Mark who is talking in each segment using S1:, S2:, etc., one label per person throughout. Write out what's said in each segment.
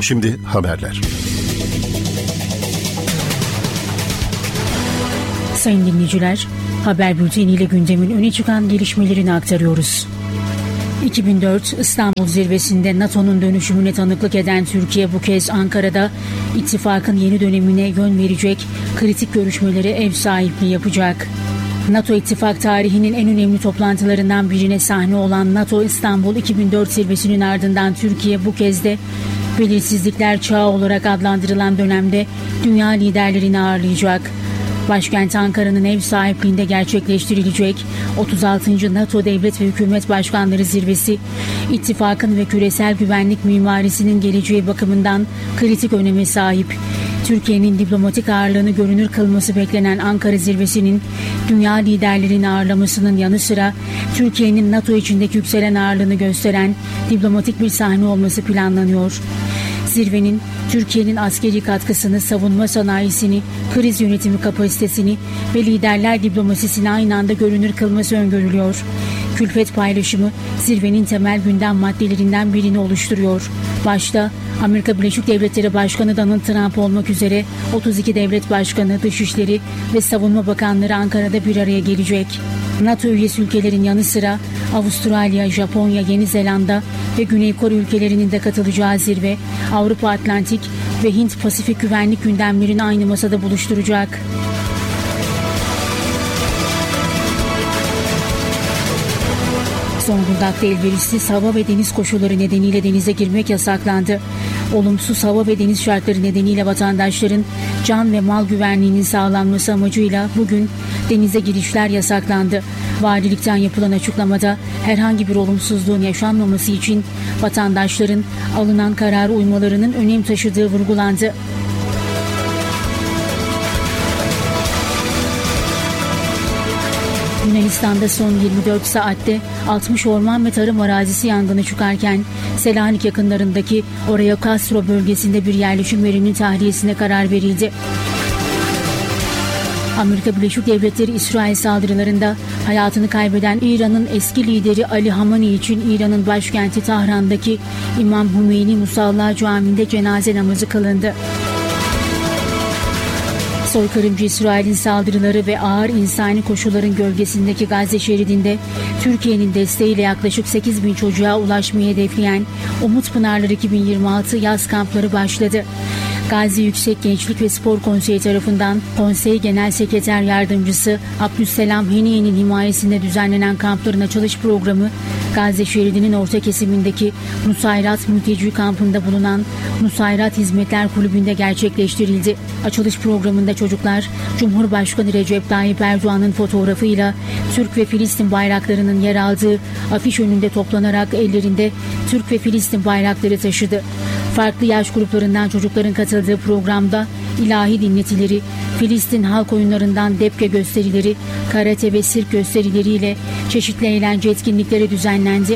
S1: Şimdi haberler.
S2: Sayın dinleyiciler, haber bülteniyle gündemin öne çıkan gelişmelerini aktarıyoruz. 2004 İstanbul Zirvesi'nde NATO'nun dönüşümüne tanıklık eden Türkiye bu kez Ankara'da ittifakın yeni dönemine yön verecek kritik görüşmelere ev sahipliği yapacak. NATO ittifak tarihinin en önemli toplantılarından birine sahne olan NATO İstanbul 2004 Zirvesi'nin ardından Türkiye bu kez de belirsizlikler çağı olarak adlandırılan dönemde dünya liderlerini ağırlayacak. Başkent Ankara'nın ev sahipliğinde gerçekleştirilecek 36. NATO Devlet ve Hükümet Başkanları Zirvesi, ittifakın ve küresel güvenlik mimarisinin geleceği bakımından kritik öneme sahip. Türkiye'nin diplomatik ağırlığını görünür kılması beklenen Ankara Zirvesi'nin dünya liderlerini ağırlamasının yanı sıra Türkiye'nin NATO içindeki yükselen ağırlığını gösteren diplomatik bir sahne olması planlanıyor. Zirvenin Türkiye'nin askeri katkısını, savunma sanayisini, kriz yönetimi kapasitesini ve liderler diplomasisini aynı anda görünür kılması öngörülüyor. Külfet paylaşımı zirvenin temel gündem maddelerinden birini oluşturuyor. Başta Amerika Birleşik Devletleri Başkanı Donald Trump olmak üzere 32 devlet başkanı, dışişleri ve savunma bakanları Ankara'da bir araya gelecek. NATO üyesi ülkelerin yanı sıra Avustralya, Japonya, Yeni Zelanda ve Güney Kore ülkelerinin de katılacağı zirve, Avrupa Atlantik ve Hint Pasifik güvenlik gündemlerini aynı masada buluşturacak. Zonguldak'ta elverişsiz hava ve deniz koşulları nedeniyle denize girmek yasaklandı. Olumsuz hava ve deniz şartları nedeniyle vatandaşların can ve mal güvenliğinin sağlanması amacıyla bugün denize girişler yasaklandı. Valilikten yapılan açıklamada herhangi bir olumsuzluğun yaşanmaması için vatandaşların alınan karara uymalarının önem taşıdığı vurgulandı. Yunanistan'da son 24 saatte 60 orman ve tarım arazisi yangını çıkarken Selanik yakınlarındaki Orea Castro bölgesinde bir yerleşim yerinin tahliyesine karar verildi. Amerika Birleşik Devletleri İsrail saldırılarında hayatını kaybeden İran'ın eski lideri Ali Hamani için İran'ın başkenti Tahran'daki İmam Hümeyni Musalla Camii'nde cenaze namazı kılındı. Soykırımcı İsrail'in saldırıları ve ağır insani koşulların gölgesindeki Gazze şeridinde Türkiye'nin desteğiyle yaklaşık 8.000 çocuğa ulaşmayı hedefleyen Umut Pınarları 2026 yaz kampları başladı. Gazi Yüksek Gençlik ve Spor Konseyi tarafından Konsey Genel Sekreter Yardımcısı Abdüsselam Heniye'nin himayesinde düzenlenen kampların açılış programı Gazze şeridinin orta kesimindeki Nusayrat Mülteci kampında bulunan Nusayrat Hizmetler Kulübü'nde gerçekleştirildi. Açılış programında çocuklar Cumhurbaşkanı Recep Tayyip Erdoğan'ın fotoğrafıyla Türk ve Filistin bayraklarının yer aldığı afiş önünde toplanarak ellerinde Türk ve Filistin bayrakları taşıdı. Farklı yaş gruplarından çocukların katıldığı programda ilahi dinletileri, Filistin halk oyunlarından depke gösterileri, karate ve sirk gösterileriyle çeşitli eğlence etkinlikleri düzenlendi.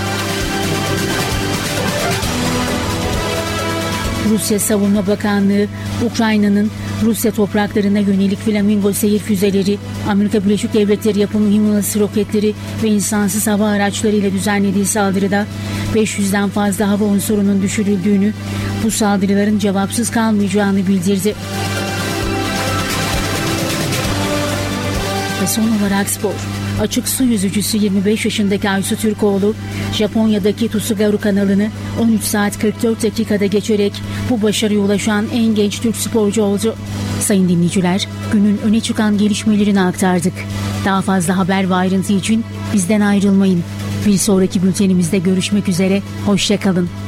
S2: Rusya Savunma Bakanlığı, Ukrayna'nın Rusya topraklarına yönelik Flamingo seyir füzeleri, Amerika Birleşik Devletleri yapımı HIMARS roketleri ve insansız hava araçları ile düzenlediği saldırıda 500'den fazla hava unsurunun düşürüldüğünü, bu saldırıların cevapsız kalmayacağını bildirdi. Ve son olarak spor. Açık su yüzücüsü 25 yaşındaki Aysu Türkoğlu, Japonya'daki Tsugaru kanalını 13 saat 44 dakikada geçerek bu başarıya ulaşan en genç Türk sporcu oldu. Sayın dinleyiciler, günün öne çıkan gelişmelerini aktardık. Daha fazla haber ve ayrıntı için bizden ayrılmayın. Bir sonraki bültenimizde görüşmek üzere, hoşça kalın.